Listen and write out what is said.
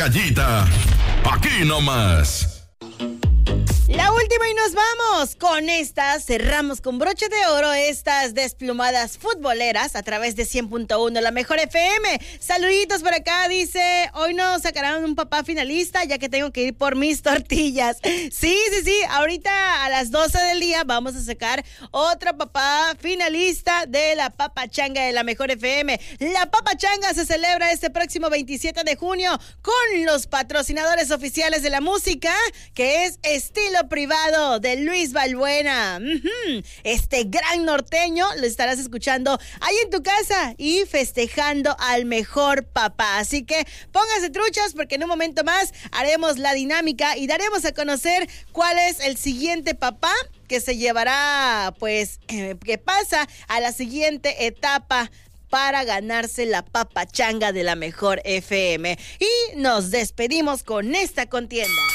Gallita, aquí nomás. La última y nos vamos. Con estas cerramos con broche de oro estas desplumadas futboleras a través de 100.1 La Mejor FM. Saluditos por acá, dice, hoy nos sacarán un papá finalista ya que tengo que ir por mis tortillas. Sí, ahorita a las 12 del día vamos a sacar otro papá finalista de la papachanga de La Mejor FM. La papachanga se celebra este próximo 27 de junio con los patrocinadores oficiales de la música, que es Estilo Privado de Luis Balbuena. Este gran norteño lo estarás escuchando ahí en tu casa y festejando al mejor papá. Así que póngase truchas porque en un momento más haremos la dinámica y daremos a conocer cuál es el siguiente papá que se llevará, que pasa a la siguiente etapa para ganarse la papachanga de La Mejor FM. Y nos despedimos con esta contienda.